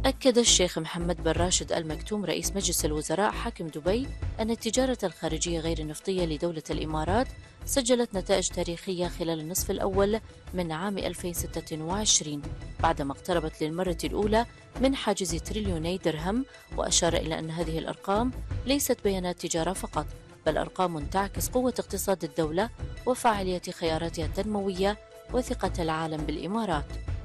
أكد الشيخ محمد بن راشد آل مكتوم رئيس مجلس الوزراء حاكم دبي أن التجارة الخارجية غير النفطية لدولة الإمارات سجلت نتائج تاريخية خلال النصف الأول من عام 2026 بعدما اقتربت للمرة الأولى من حاجز تريليوني درهم، وأشار إلى أن هذه الأرقام ليست بيانات تجارة فقط، بل أرقام تعكس قوة اقتصاد الدولة وفاعلية خياراتها التنموية وثقة العالم بالإمارات.